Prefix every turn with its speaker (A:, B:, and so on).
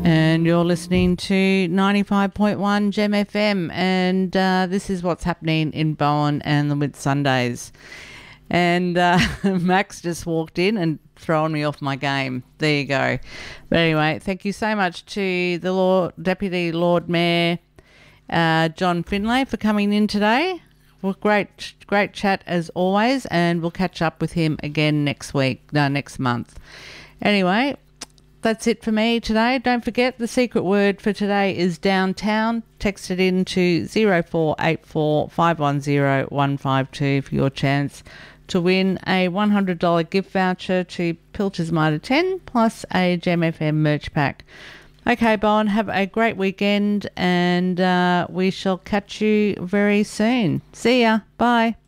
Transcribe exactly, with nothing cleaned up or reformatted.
A: And you're listening to ninety-five point one Gem F M, and uh, this is what's happening in Bowen and the Whitsundays. And uh, Max just walked in and thrown me off my game. There you go. But anyway, thank you so much to the Lord, Deputy Lord Mayor uh, John Finlay for coming in today. Well, great, great chat as always, and we'll catch up with him again next week, no, next month. Anyway, that's it for me today. Don't forget, the secret word for today is downtown. Text it in to zero four eight four five one zero one five two for your chance to win a one hundred dollars gift voucher to Pilcher's Mitre ten plus a Gem F M merch pack. Okay, Bowen, have a great weekend, and uh, we shall catch you very soon. See ya. Bye.